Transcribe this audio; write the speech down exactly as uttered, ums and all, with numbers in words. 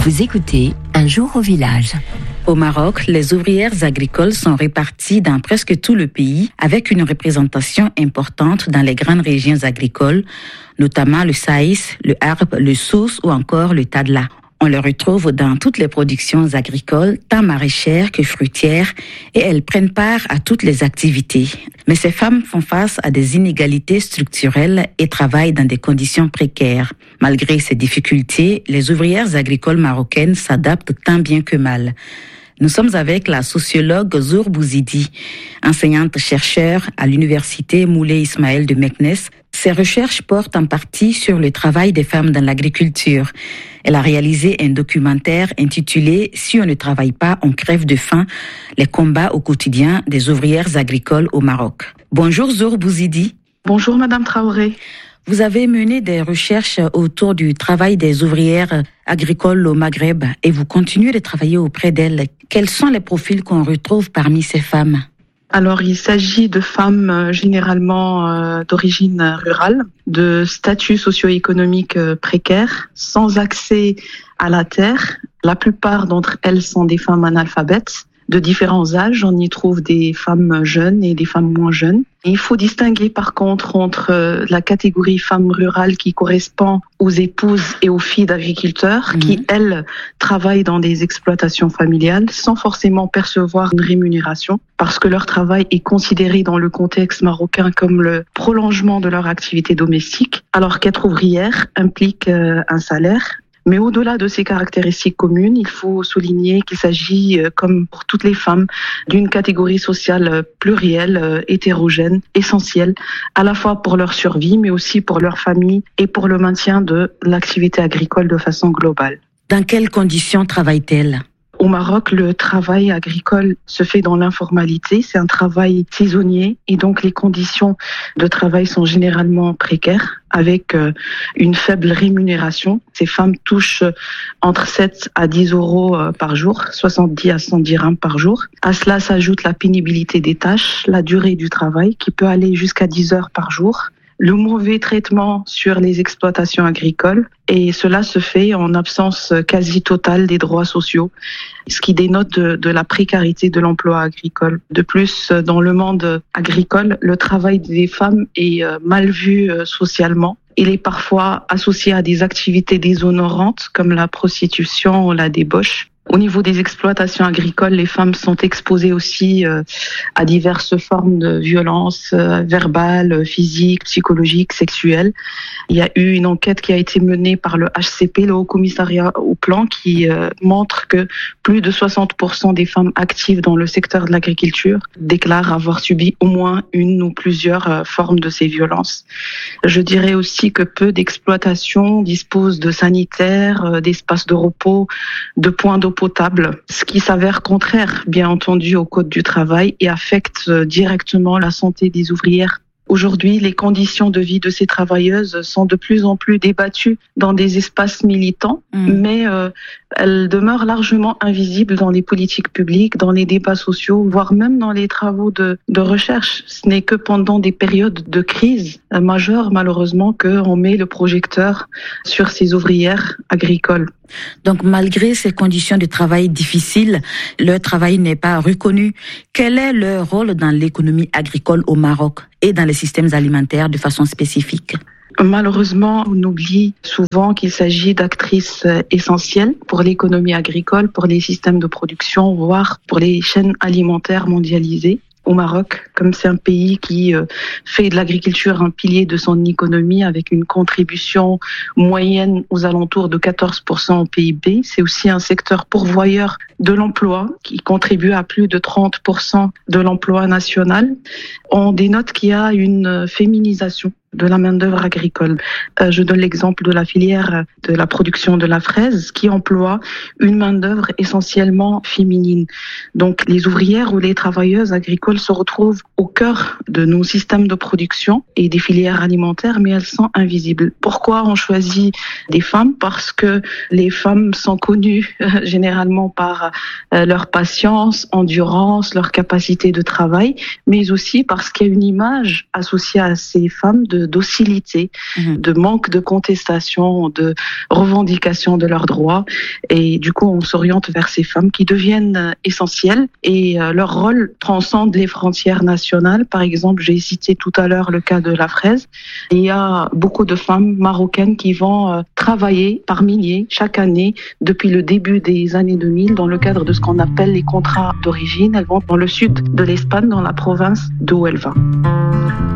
Vous écoutez Un jour au village. Au Maroc, les ouvrières agricoles sont réparties dans presque tout le pays avec une représentation importante dans les grandes régions agricoles, notamment le Saïs, le Harb, le Souss ou encore le Tadla. On les retrouve dans toutes les productions agricoles, tant maraîchères que fruitières, et elles prennent part à toutes les activités. Mais ces femmes font face à des inégalités structurelles et travaillent dans des conditions précaires. Malgré ces difficultés, les ouvrières agricoles marocaines s'adaptent tant bien que mal. Nous sommes avec la sociologue Zour Bouzidi, enseignante-chercheur à l'université Moulay Ismaël de Meknès. Ses recherches portent en partie sur le travail des femmes dans l'agriculture. Elle a réalisé un documentaire intitulé « Si on ne travaille pas, on crève de faim, les combats au quotidien des ouvrières agricoles au Maroc ». Bonjour Zour Bouzidi. Bonjour Madame Traoré. Vous avez mené des recherches autour du travail des ouvrières agricoles au Maghreb et vous continuez de travailler auprès d'elles. Quels sont les profils qu'on retrouve parmi ces femmes ? Alors, il s'agit de femmes euh, généralement euh, d'origine rurale, de statut socio-économique euh, précaire, sans accès à la terre. La plupart d'entre elles sont des femmes analphabètes de différents âges. On y trouve des femmes jeunes et des femmes moins jeunes. Et il faut distinguer par contre entre euh, la catégorie femmes rurales qui correspond aux épouses et aux filles d'agriculteurs mmh. qui, elles, travaillent dans des exploitations familiales sans forcément percevoir une rémunération parce que leur travail est considéré dans le contexte marocain comme le prolongement de leur activité domestique, alors qu'être ouvrière implique euh, un salaire. Mais au-delà de ces caractéristiques communes, il faut souligner qu'il s'agit, comme pour toutes les femmes, d'une catégorie sociale plurielle, hétérogène, essentielle, à la fois pour leur survie, mais aussi pour leur famille et pour le maintien de l'activité agricole de façon globale. Dans quelles conditions travaillent-elles ? Au Maroc, le travail agricole se fait dans l'informalité. C'est un travail saisonnier et donc les conditions de travail sont généralement précaires avec une faible rémunération. Ces femmes touchent entre sept à dix euros par jour, soixante-dix à cent dirhams par jour. À cela s'ajoute la pénibilité des tâches, la durée du travail qui peut aller jusqu'à dix heures par jour, le mauvais traitement sur les exploitations agricoles et cela se fait en absence quasi totale des droits sociaux, ce qui dénote de, de la précarité de l'emploi agricole. De plus, dans le monde agricole, le travail des femmes est mal vu socialement. Il est parfois associé à des activités déshonorantes comme la prostitution ou la débauche. Au niveau des exploitations agricoles, les femmes sont exposées aussi euh, à diverses formes de violences euh, verbales, physiques, psychologiques, sexuelles. Il y a eu une enquête qui a été menée par le H C P, le Haut Commissariat au Plan, qui euh, montre que plus de soixante pour cent des femmes actives dans le secteur de l'agriculture déclarent avoir subi au moins une ou plusieurs euh, formes de ces violences. Je dirais aussi que peu d'exploitations disposent de sanitaires, euh, d'espaces de repos, de points d'eau potable, ce qui s'avère contraire, bien entendu, au Code du travail et affecte directement la santé des ouvrières. Aujourd'hui, les conditions de vie de ces travailleuses sont de plus en plus débattues dans des espaces militants, mmh. mais euh, elles demeurent largement invisibles dans les politiques publiques, dans les débats sociaux, voire même dans les travaux de, de recherche. Ce n'est que pendant des périodes de crise euh, majeure, malheureusement, qu'on met le projecteur sur ces ouvrières agricoles. Donc, malgré ces conditions de travail difficiles, leur travail n'est pas reconnu. Quel est leur rôle dans l'économie agricole au Maroc et dans les systèmes alimentaires de façon spécifique ? Malheureusement, on oublie souvent qu'il s'agit d'actrices essentielles pour l'économie agricole, pour les systèmes de production, voire pour les chaînes alimentaires mondialisées. Au Maroc, comme c'est un pays qui euh, fait de l'agriculture un pilier de son économie avec une contribution moyenne aux alentours de quatorze pour cent au P I B, c'est aussi un secteur pourvoyeur de l'emploi qui contribue à plus de trente pour cent de l'emploi national. On dénote qu'il y a une féminisation de la main-d'œuvre agricole. Euh, je donne l'exemple de la filière de la production de la fraise qui emploie une main-d'œuvre essentiellement féminine. Donc, les ouvrières ou les travailleuses agricoles se retrouvent au cœur de nos systèmes de production et des filières alimentaires, mais elles sont invisibles. Pourquoi on choisit des femmes ? Parce que les femmes sont connues euh, généralement par euh, leur patience, endurance, leur capacité de travail, mais aussi parce qu'il y a une image associée à ces femmes de docilité, Mhm. de manque de contestation, de revendication de leurs droits. Et du coup, on s'oriente vers ces femmes qui deviennent essentielles et euh, leur rôle transcende les frontières nationales. Par exemple, j'ai cité tout à l'heure le cas de la fraise. Il y a beaucoup de femmes marocaines qui vont euh, travailler par milliers chaque année depuis le début des années deux mille dans le cadre de ce qu'on appelle les contrats d'origine. Elles vont dans le sud de l'Espagne, dans la province d'où elles vont.